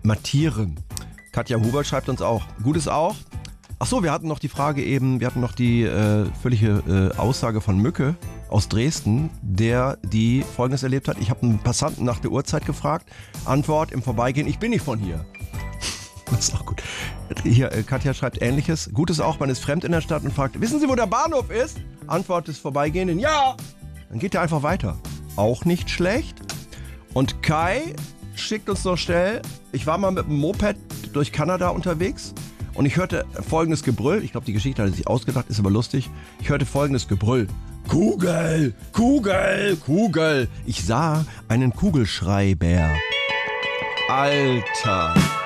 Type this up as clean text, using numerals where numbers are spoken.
mattieren. Katja Huber schreibt uns auch. Gutes auch. Ach so, wir hatten noch die Frage eben, wir hatten noch die völlige Aussage von Mücke aus Dresden, die Folgendes erlebt hat. Ich habe einen Passanten nach der Uhrzeit gefragt. Antwort im Vorbeigehen, ich bin nicht von hier. Das ist auch gut. Hier, Katja schreibt Ähnliches. Gutes auch, man ist fremd in der Stadt und fragt, wissen Sie, wo der Bahnhof ist? Antwort des Vorbeigehenden, ja. Dann geht er einfach weiter. Auch nicht schlecht. Und Kai schickt uns noch schnell, ich war mal mit dem Moped durch Kanada unterwegs und ich hörte folgendes Gebrüll. Ich glaube, die Geschichte hat er sich ausgedacht, ist aber lustig. Ich hörte folgendes Gebrüll. Kugel, Kugel, Kugel. Ich sah einen Kugelschreibär. Alter.